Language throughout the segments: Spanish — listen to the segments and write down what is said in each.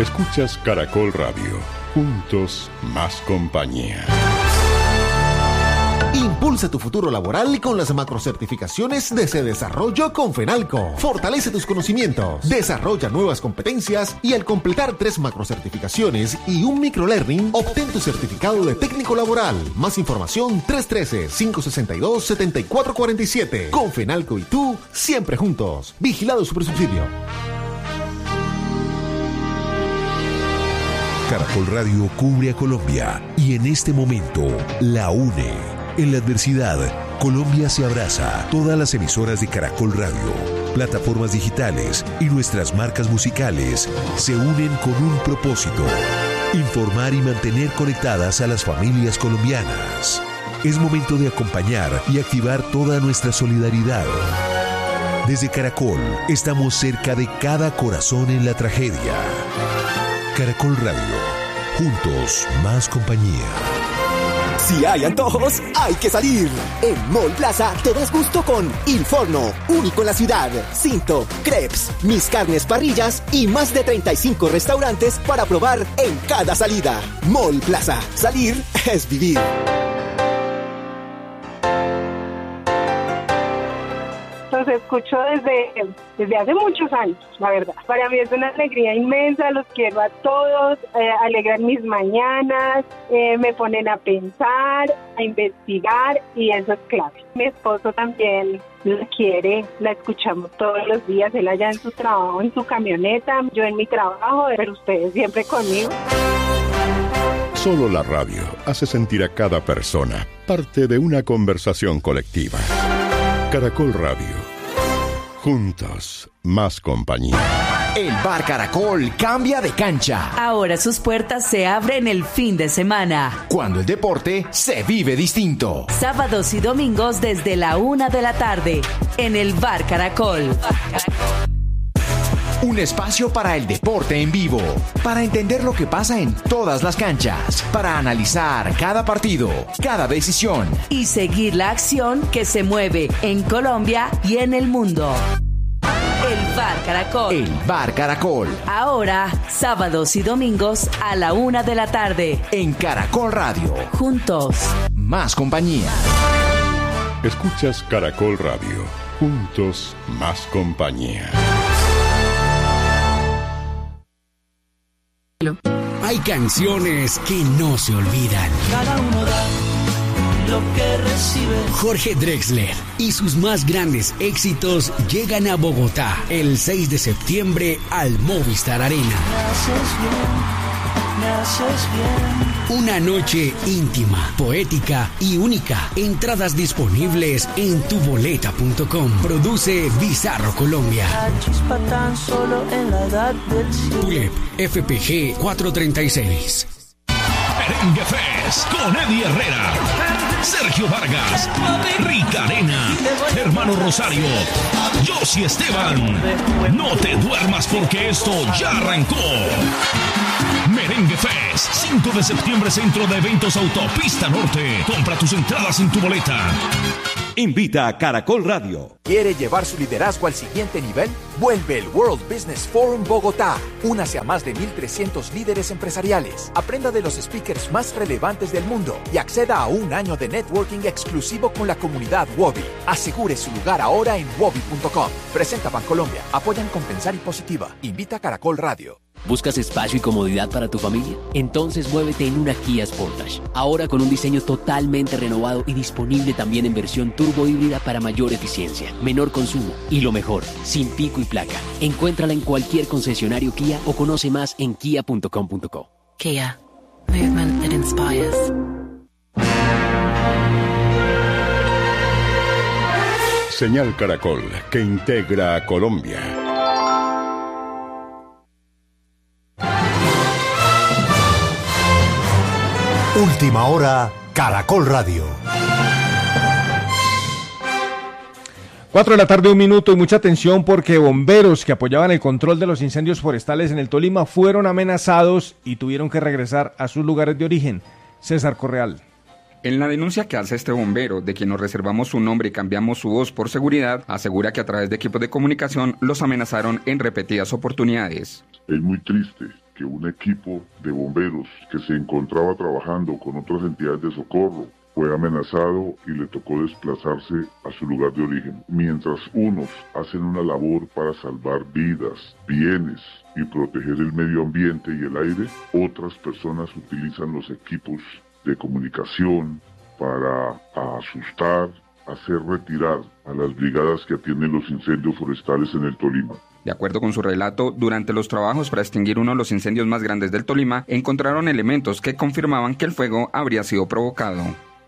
Escuchas Caracol Radio. Juntos, más compañía. Impulsa tu futuro laboral con las macrocertificaciones de Se Desarrollo con Fenalco. Fortalece tus conocimientos, desarrolla nuevas competencias y al completar 3 macrocertificaciones y un microlearning, obtén tu certificado de técnico laboral. Más información 313-562-7447. Con Fenalco y tú, siempre juntos. Vigilado Supersubsidio. Caracol Radio cubre a Colombia y en este momento la une. En la adversidad, Colombia se abraza. Todas las emisoras de Caracol Radio, plataformas digitales y nuestras marcas musicales se unen con un propósito: informar y mantener conectadas a las familias colombianas. Es momento de acompañar y activar toda nuestra solidaridad. Desde Caracol, estamos cerca de cada corazón en la tragedia. Caracol Radio. Juntos, más compañía. Si hay antojos, hay que salir. En Mall Plaza te das gusto con Il Forno, único en la ciudad. Cinto, crepes, Mis Carnes Parrillas y más de 35 restaurantes para probar en cada salida. Mall Plaza. Salir es vivir. Los escucho desde hace muchos años, la verdad. Para mí es una alegría inmensa, los quiero a todos, alegran mis mañanas, me ponen a pensar, a investigar y eso es clave. Mi esposo también la quiere, la escuchamos todos los días, él allá en su trabajo, en su camioneta, yo en mi trabajo, pero ustedes siempre conmigo. Solo la radio hace sentir a cada persona parte de una conversación colectiva. Caracol Radio. Juntos, más compañía. El Bar Caracol cambia de cancha. Ahora sus puertas se abren el fin de semana. Cuando el deporte se vive distinto. Sábados y domingos desde la 1 de la tarde. En el Bar Caracol. Un espacio para el deporte en vivo, para entender lo que pasa en todas las canchas, para analizar cada partido, cada decisión y seguir la acción que se mueve en Colombia y en el mundo. El Bar Caracol. El Bar Caracol. Ahora, sábados y domingos a la 1 de la tarde. En Caracol Radio. Juntos, más compañía. Escuchas Caracol Radio. Juntos, más compañía. Hay canciones que no se olvidan. Cada uno da lo que recibe. Jorge Drexler y sus más grandes éxitos llegan a Bogotá el 6 de septiembre al Movistar Arena. Me haces bien. Una noche íntima, poética y única. Entradas disponibles en tuboleta.com. Produce Bizarro Colombia. La chispa tan solo en la edad del cielo. PULEP FPG 436. Merengue Fest con Eddie Herrera, Sergio Vargas, Rica Arena, Hermano Rosario, Josie Esteban. No te duermas porque esto ya arrancó. Merengue Fest, 5 de septiembre, Centro de Eventos Autopista Norte. Compra tus entradas en tu boleta. Invita a Caracol Radio. ¿Quiere llevar su liderazgo al siguiente nivel? Vuelve el World Business Forum Bogotá. Únase a más de 1,300 líderes empresariales. Aprenda de los speakers más relevantes del mundo y acceda a un año de networking exclusivo con la comunidad Wobi. Asegure su lugar ahora en wobi.com. Presenta Bancolombia. Apoyan Compensar y Positiva. Invita a Caracol Radio. ¿Buscas espacio y comodidad para tu familia? Entonces muévete en una Kia Sportage. Ahora con un diseño totalmente renovado y disponible también en versión turbo híbrida para mayor eficiencia, menor consumo y lo mejor, sin pico y placa. Encuéntrala en cualquier concesionario Kia o conoce más en kia.com.co. Kia. Movement that inspires. Señal Caracol, que integra a Colombia. Última hora, Caracol Radio. 4 de la tarde, 1 minuto, y mucha atención porque bomberos que apoyaban el control de los incendios forestales en el Tolima fueron amenazados y tuvieron que regresar a sus lugares de origen. César Correal. En la denuncia que hace este bombero, de quien nos reservamos su nombre y cambiamos su voz por seguridad, asegura que a través de equipos de comunicación los amenazaron en repetidas oportunidades. Es muy triste que un equipo de bomberos que se encontraba trabajando con otras entidades de socorro fue amenazado y le tocó desplazarse a su lugar de origen. Mientras unos hacen una labor para salvar vidas, bienes y proteger el medio ambiente y el aire, otras personas utilizan los equipos de comunicación para asustar, hacer retirar a las brigadas que atienden los incendios forestales en el Tolima. De acuerdo con su relato, durante los trabajos para extinguir uno de los incendios más grandes del Tolima, encontraron elementos que confirmaban que el fuego habría sido provocado.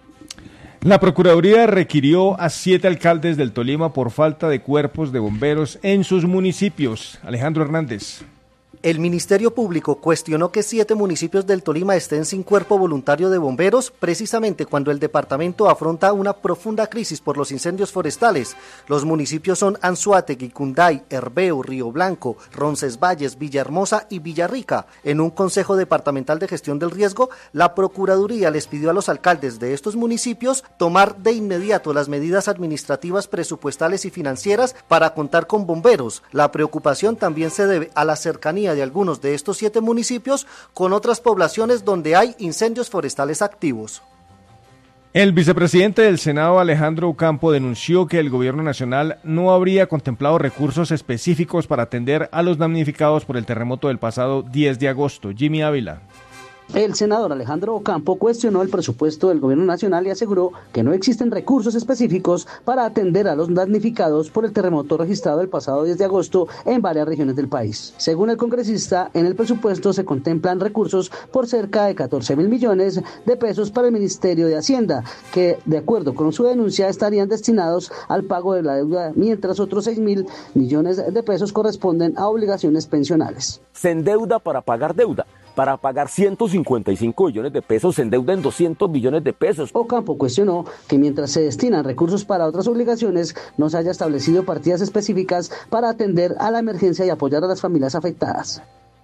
La Procuraduría requirió a 7 alcaldes del Tolima por falta de cuerpos de bomberos en sus municipios. Alejandro Hernández. El Ministerio Público cuestionó que 7 municipios del Tolima estén sin cuerpo voluntario de bomberos, precisamente cuando el departamento afronta una profunda crisis por los incendios forestales. Los municipios son Anzoátegui, Cunday, Herveo, Río Blanco, Roncesvalles, Villahermosa y Villarrica. En un Consejo Departamental de Gestión del Riesgo, la Procuraduría les pidió a los alcaldes de estos municipios tomar de inmediato las medidas administrativas, presupuestales y financieras para contar con bomberos. La preocupación también se debe a la cercanía de algunos de estos 7 municipios con otras poblaciones donde hay incendios forestales activos. El vicepresidente del Senado, Alejandro Ocampo, denunció que el gobierno nacional no habría contemplado recursos específicos para atender a los damnificados por el terremoto del pasado 10 de agosto. Jimmy Ávila. El senador Alejandro Ocampo cuestionó el presupuesto del gobierno nacional y aseguró que no existen recursos específicos para atender a los damnificados por el terremoto registrado el pasado 10 de agosto en varias regiones del país. Según el congresista, en el presupuesto se contemplan recursos por cerca de 14.000 millones de pesos para el Ministerio de Hacienda, que, de acuerdo con su denuncia, estarían destinados al pago de la deuda, mientras otros 6.000 millones de pesos corresponden a obligaciones pensionales. Se endeuda para pagar deuda. Para pagar 155 millones de pesos, se endeuda en 200 millones de pesos. Ocampo cuestionó que mientras se destinan recursos para otras obligaciones, no se haya establecido partidas específicas para atender a la emergencia y apoyar a las familias afectadas.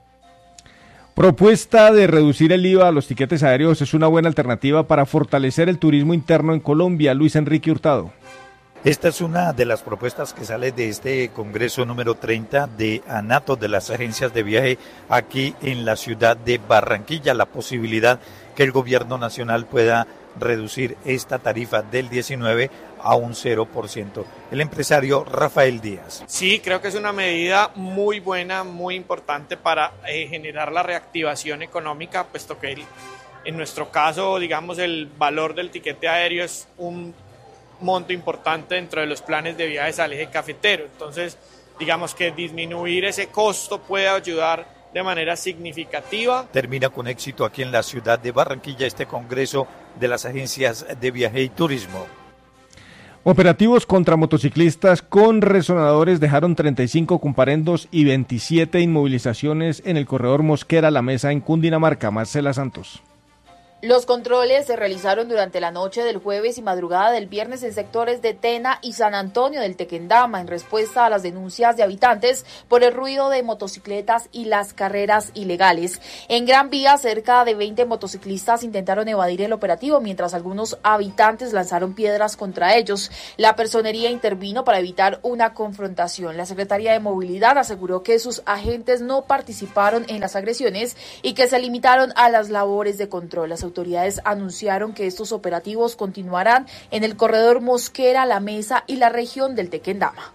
Propuesta de reducir el IVA a los tiquetes aéreos es una buena alternativa para fortalecer el turismo interno en Colombia. Luis Enrique Hurtado. Esta es una de las propuestas que sale de este Congreso número 30 de ANATO, de las agencias de viaje aquí en la ciudad de Barranquilla, la posibilidad que el gobierno nacional pueda reducir esta tarifa del 19% a un 0%. El empresario Rafael Díaz. Sí, creo que es una medida muy buena, muy importante para generar la reactivación económica, puesto que en nuestro caso, digamos, el valor del tiquete aéreo es un monto importante dentro de los planes de viajes al eje cafetero. Entonces, digamos que disminuir ese costo puede ayudar de manera significativa. Termina con éxito aquí en la ciudad de Barranquilla este Congreso de las agencias de viaje y turismo. Operativos contra motociclistas con resonadores dejaron 35 comparendos y 27 inmovilizaciones en el corredor Mosquera-La Mesa en Cundinamarca. Marcela Santos. Los controles se realizaron durante la noche del jueves y madrugada del viernes en sectores de Tena y San Antonio del Tequendama en respuesta a las denuncias de habitantes por el ruido de motocicletas y las carreras ilegales. En Gran Vía, cerca de 20 motociclistas intentaron evadir el operativo mientras algunos habitantes lanzaron piedras contra ellos. La personería intervino para evitar una confrontación. La Secretaría de Movilidad aseguró que sus agentes no participaron en las agresiones y que se limitaron a las labores de control. Las autoridades anunciaron que estos operativos continuarán en el corredor Mosquera, La Mesa y la región del Tequendama.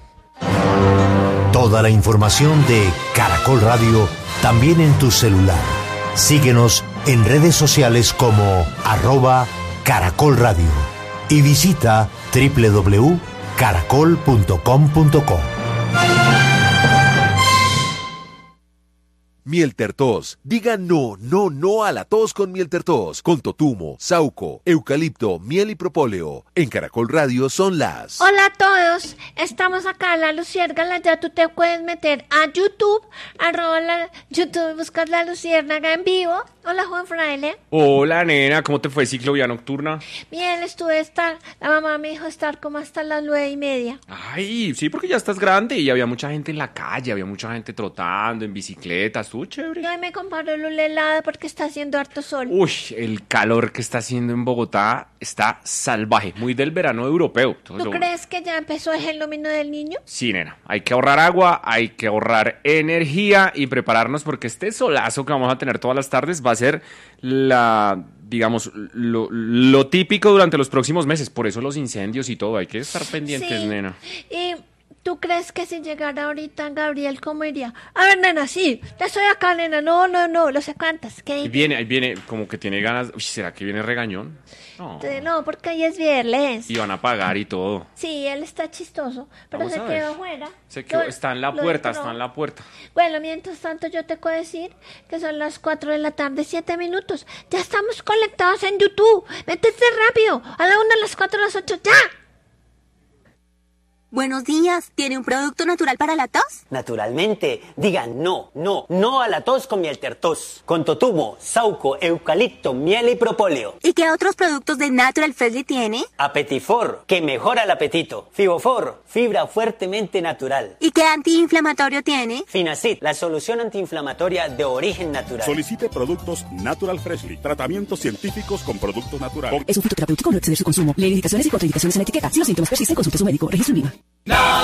Toda la información de Caracol Radio también en tu celular. Síguenos en redes sociales como @Caracol Radio y visita www.caracol.com.co. Miel Tertos. Diga no, no, no a la tos con Miel Tertos. Con totumo, sauco, eucalipto, miel y propóleo. En Caracol Radio son las... Hola a todos, estamos acá en La Luciérnaga. Ya tú te puedes meter a YouTube, YouTube, buscas La Luciérnaga en vivo. Hola, Juan Fraile. Hola, nena, ¿cómo te fue ciclovía nocturna? Bien, la mamá me dijo estar como hasta las 9:30. Ay, sí, porque ya estás grande y había mucha gente en la calle, había mucha gente trotando en bicicletas. tú, chévere. Yo me comparo el helado porque está haciendo harto sol. Uy, el calor que está haciendo en Bogotá está salvaje, muy del verano europeo. Entonces, ¿Tú crees que ya empezó el fenómeno del niño? Sí, nena, hay que ahorrar agua, hay que ahorrar energía y prepararnos porque este solazo que vamos a tener todas las tardes va a ser digamos, lo típico durante los próximos meses. Por eso los incendios y todo, hay que estar pendientes, sí. Nena. ¿Y tú crees que si llegara ahorita Gabriel, cómo iría? A ver, nena, sí, ya estoy acá, nena. No, lo sé cuántas. ¿Qué? Ahí viene, como que tiene ganas. Uy, ¿será que viene regañón? No, porque hoy es viernes. Y van a pagar y todo. Sí, él está chistoso, pero Vamos se a ver. quedó afuera. Está en la puerta. Bueno, mientras tanto yo te puedo decir que son las 4 de la tarde, 7 minutos. Ya estamos conectados en YouTube. Métete rápido. A la 1, a las 4, a las 8, ¡ya! Buenos días, ¿tiene un producto natural para la tos? Naturalmente, digan no a la tos con Mieltertos, con totumo, sauco, eucalipto, miel y propóleo. ¿Y qué otros productos de Natural Freshly tiene? Apetifor, que mejora el apetito. Fibofor, fibra fuertemente natural. ¿Y qué antiinflamatorio tiene? Finacid, la solución antiinflamatoria de origen natural. Solicite productos Natural Freshly, tratamientos científicos con productos naturales. Es un fitoterapéutico, no exceder su consumo. Lee indicaciones y contraindicaciones en la etiqueta. Si los síntomas persisten, consulte a su médico. Registro en Viva.